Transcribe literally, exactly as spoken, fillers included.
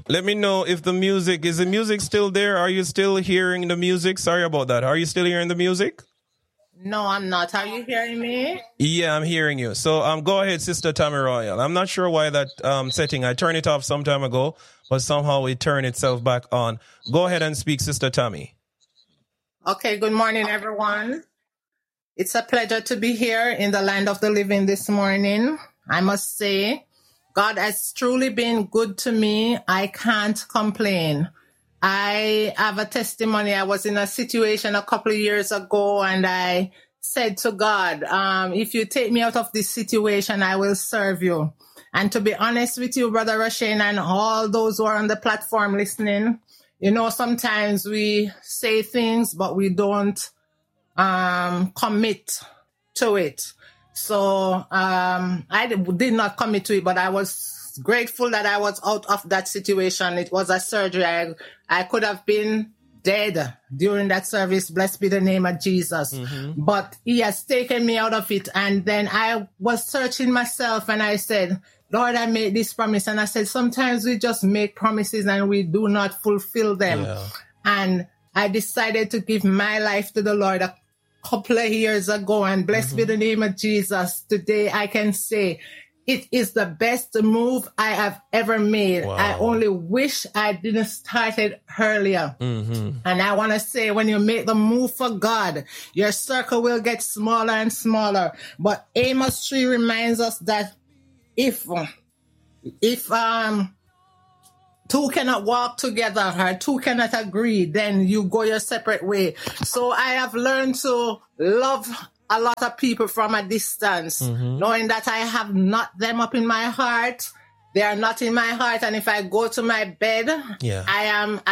Let me know if the music, is the music still there? Are you still hearing the music? Sorry about that. Are you still hearing the music? No, I'm not. Are you hearing me? Yeah, I'm hearing you. So um, go ahead, Sister Tammy Royal. I'm not sure why that um, setting, I turned it off some time ago, but somehow it turned itself back on. Go ahead and speak, Sister Tammy. Okay, good morning, everyone. It's a pleasure to be here in the land of the living this morning. I must say, God has truly been good to me. I can't complain. I have a testimony. I was in a situation a couple of years ago, and I said to God, um, if you take me out of this situation, I will serve you. And to be honest with you, Brother Rasheen, and all those who are on the platform listening, you know, sometimes we say things, but we don't um, commit to it. So um, I did not commit to it, but I was grateful that I was out of that situation. It was a surgery. I, I could have been dead during that service. Blessed be the name of Jesus. Mm-hmm. But he has taken me out of it. And then I was searching myself, and I said, Lord, I made this promise. And I said, sometimes we just make promises and we do not fulfill them. Yeah. And I decided to give my life to the Lord a couple of years ago, and blessed mm-hmm. be the name of Jesus. Today I can say it is the best move I have ever made. Wow. I only wish I didn't start it earlier. Mm-hmm. And I want to say, when you make the move for God, your circle will get smaller and smaller. But Amos three reminds us that if if um two cannot walk together or two cannot agree, then you go your separate way. So I have learned to love a lot of people from a distance, mm-hmm. knowing that I have not them up in my heart. They are not in my heart. And if I go to my bed, yeah. I am